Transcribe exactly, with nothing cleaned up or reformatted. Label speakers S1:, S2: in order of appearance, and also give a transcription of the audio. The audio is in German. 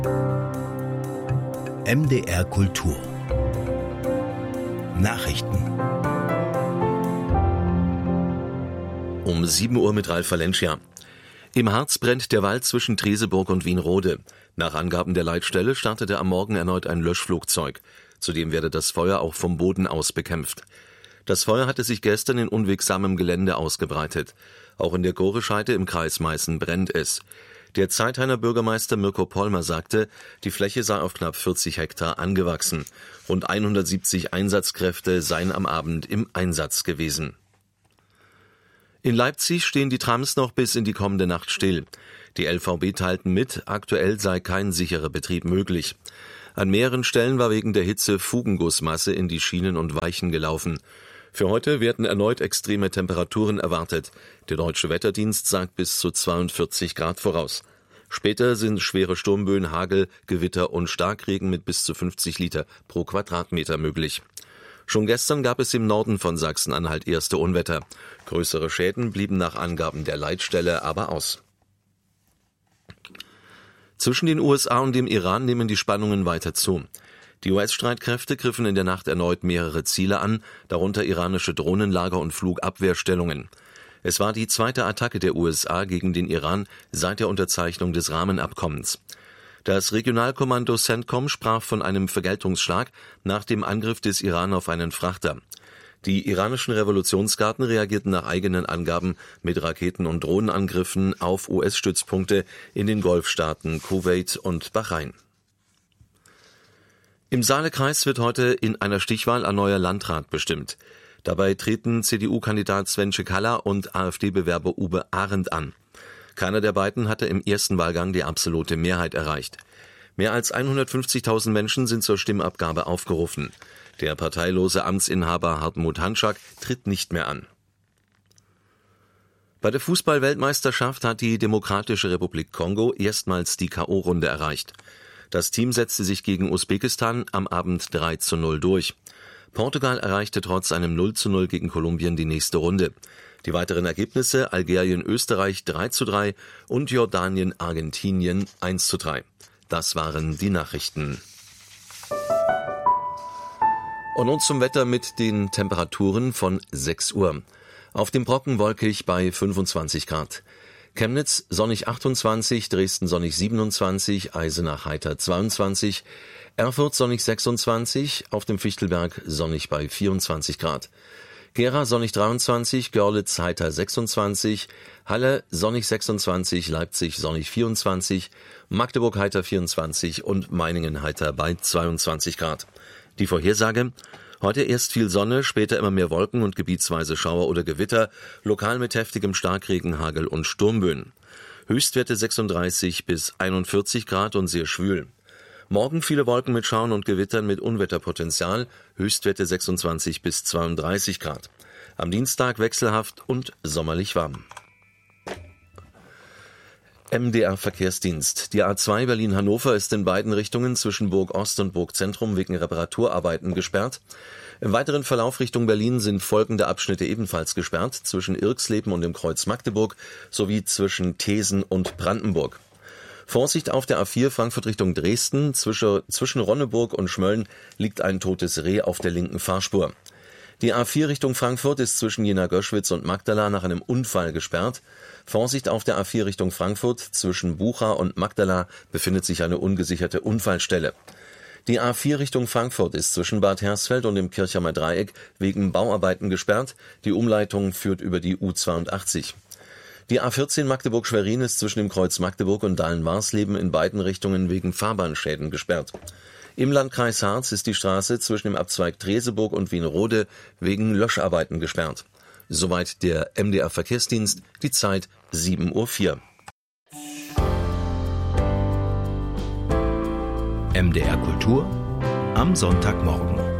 S1: M D R Kultur Nachrichten.
S2: Um sieben Uhr mit Ralf Valencia. Im Harz brennt der Wald zwischen Treseburg und Wienrode. Nach Angaben der Leitstelle startete am Morgen erneut ein Löschflugzeug. Zudem werde das Feuer auch vom Boden aus bekämpft. Das Feuer hatte sich gestern in unwegsamem Gelände ausgebreitet. Auch in der Gorescheide im Kreis Meißen brennt es. Der Zeithainer Bürgermeister Mirko Pollmer sagte, die Fläche sei auf knapp vierzig Hektar angewachsen. Rund hundertsiebzig Einsatzkräfte seien am Abend im Einsatz gewesen. In Leipzig stehen die Trams noch bis in die kommende Nacht still. Die L V B teilten mit, aktuell sei kein sicherer Betrieb möglich. An mehreren Stellen war wegen der Hitze Fugengussmasse in die Schienen und Weichen gelaufen. Für heute werden erneut extreme Temperaturen erwartet. Der Deutsche Wetterdienst sagt bis zu zweiundvierzig Grad voraus. Später sind schwere Sturmböen, Hagel, Gewitter und Starkregen mit bis zu fünfzig Liter pro Quadratmeter möglich. Schon gestern gab es im Norden von Sachsen-Anhalt erste Unwetter. Größere Schäden blieben nach Angaben der Leitstelle aber aus. Zwischen den U S A und dem Iran nehmen die Spannungen weiter zu. Die U S-Streitkräfte griffen in der Nacht erneut mehrere Ziele an, darunter iranische Drohnenlager und Flugabwehrstellungen. Es war die zweite Attacke der U S A gegen den Iran seit der Unterzeichnung des Rahmenabkommens. Das Regionalkommando CENTCOM sprach von einem Vergeltungsschlag nach dem Angriff des Iran auf einen Frachter. Die iranischen Revolutionsgarden reagierten nach eigenen Angaben mit Raketen- und Drohnenangriffen auf U S-Stützpunkte in den Golfstaaten Kuwait und Bahrain. Im Saalekreis wird heute in einer Stichwahl ein neuer Landrat bestimmt. Dabei treten C D U-Kandidat Sven Cekala und AfD-Bewerber Uwe Arendt an. Keiner der beiden hatte im ersten Wahlgang die absolute Mehrheit erreicht. Mehr als hundertfünfzigtausend Menschen sind zur Stimmabgabe aufgerufen. Der parteilose Amtsinhaber Hartmut Hanschak tritt nicht mehr an. Bei der Fußball-Weltmeisterschaft hat die Demokratische Republik Kongo erstmals die K O-Runde erreicht. Das Team setzte sich gegen Usbekistan am Abend drei zu null durch. Portugal erreichte trotz einem null zu null gegen Kolumbien die nächste Runde. Die weiteren Ergebnisse: Algerien-Österreich drei zu drei und Jordanien-Argentinien eins zu drei. Das waren die Nachrichten. Und nun zum Wetter mit den Temperaturen von sechs Uhr. Auf dem Brocken wolkig bei fünfundzwanzig Grad. Chemnitz sonnig achtundzwanzig, Dresden sonnig siebenundzwanzig, Eisenach heiter zweiundzwanzig, Erfurt sonnig sechsundzwanzig, auf dem Fichtelberg sonnig bei vierundzwanzig Grad. Gera sonnig dreiundzwanzig, Görlitz heiter sechsundzwanzig, Halle sonnig sechsundzwanzig, Leipzig sonnig vierundzwanzig, Magdeburg heiter vierundzwanzig und Meiningen heiter bei zweiundzwanzig Grad. Die Vorhersage: Heute erst viel Sonne, später immer mehr Wolken und gebietsweise Schauer oder Gewitter, lokal mit heftigem Starkregen, Hagel und Sturmböen. Höchstwerte sechsunddreißig bis einundvierzig Grad und sehr schwül. Morgen viele Wolken mit Schauern und Gewittern mit Unwetterpotenzial, Höchstwerte sechsundzwanzig bis zweiunddreißig Grad. Am Dienstag wechselhaft und sommerlich warm. M D R-Verkehrsdienst. Die A zwei Berlin-Hannover ist in beiden Richtungen zwischen Burg Ost und Burg Zentrum wegen Reparaturarbeiten gesperrt. Im weiteren Verlauf Richtung Berlin sind folgende Abschnitte ebenfalls gesperrt: zwischen Irxleben und dem Kreuz Magdeburg sowie zwischen Thesen und Brandenburg. Vorsicht auf der A vier Frankfurt Richtung Dresden. Zwischen, zwischen Ronneburg und Schmölln liegt ein totes Reh auf der linken Fahrspur. Die A vier Richtung Frankfurt ist zwischen Jena-Göschwitz und Magdala nach einem Unfall gesperrt. Vorsicht auf der A vier Richtung Frankfurt. Zwischen Bucha und Magdala befindet sich eine ungesicherte Unfallstelle. Die A vier Richtung Frankfurt ist zwischen Bad Hersfeld und dem Kirchheimer Dreieck wegen Bauarbeiten gesperrt. Die Umleitung führt über die U zweiundachtzig. Die A vierzehn Magdeburg-Schwerin ist zwischen dem Kreuz Magdeburg und Dahlen-Warsleben in beiden Richtungen wegen Fahrbahnschäden gesperrt. Im Landkreis Harz ist die Straße zwischen dem Abzweig Treseburg und Wienrode wegen Löscharbeiten gesperrt. Soweit der M D R-Verkehrsdienst, die Zeit sieben Uhr vier.
S1: M D R Kultur am Sonntagmorgen.